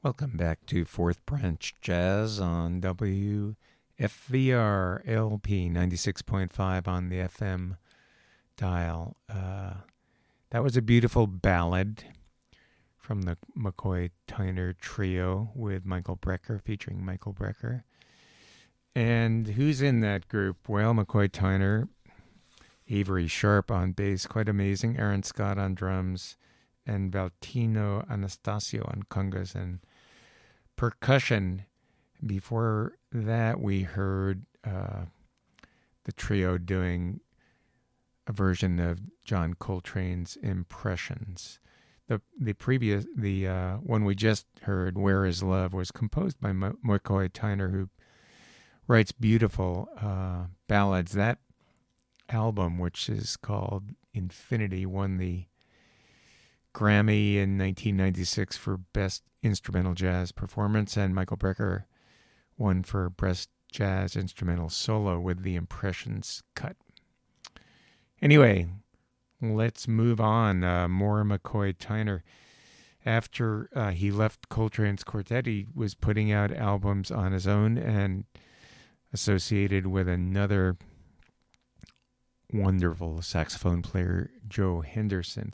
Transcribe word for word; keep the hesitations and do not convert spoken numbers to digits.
Welcome back to Fourth Branch Jazz on W F V R L P ninety-six point five on the F M dial. Uh, that was a beautiful ballad from the McCoy Tyner Trio with Michael Brecker, featuring Michael Brecker. And who's in that group? Well, McCoy Tyner, Avery Sharp on bass, quite amazing, Aaron Scott on drums, and Valtino Anastasio on congas and percussion. Before that, we heard uh, the trio doing a version of John Coltrane's Impressions. The the previous the uh, one we just heard, Where Is Love, was composed by M- McCoy Tyner, who writes beautiful uh, ballads. That album, which is called Infinity, won the Grammy in nineteen ninety-six for Best Instrumental Jazz Performance, and Michael Brecker won for Best Jazz Instrumental Solo with the Impressions cut. Anyway, let's move on. Uh, more McCoy Tyner. After uh, he left Coltrane's quartet, he was putting out albums on his own and associated with another wonderful saxophone player, Joe Henderson.